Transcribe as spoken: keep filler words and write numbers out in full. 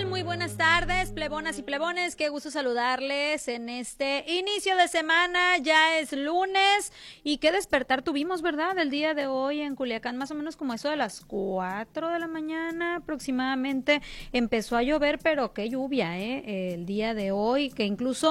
están? Muy buenas tardes, plebonas y plebones. Qué gusto saludarles en este inicio de semana. Ya es lunes y qué despertar tuvimos, ¿verdad? El día de hoy en Culiacán, más o menos como eso de las cuatro de la mañana aproximadamente. Empezó a llover, pero qué lluvia, ¿eh? El día de hoy, que incluso